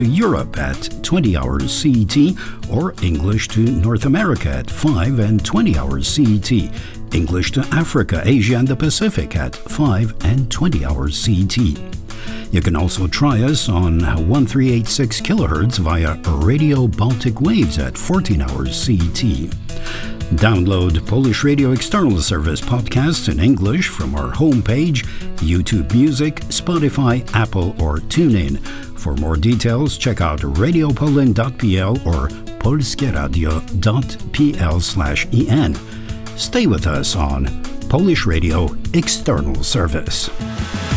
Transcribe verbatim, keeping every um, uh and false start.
Europe at twenty hours C E T, or English to North America at five and twenty hours C E T. English to Africa, Asia, and the Pacific at five and twenty hours C E T. You can also try us on thirteen eighty-six kilohertz via Radio Baltic Waves at fourteen hours C E T. Download Polish Radio External Service podcasts in English from our homepage, YouTube Music, Spotify, Apple, or TuneIn. For more details, check out radiopoland dot p l or polskieradio dot p l slash e n. Stay with us on Polish Radio External Service.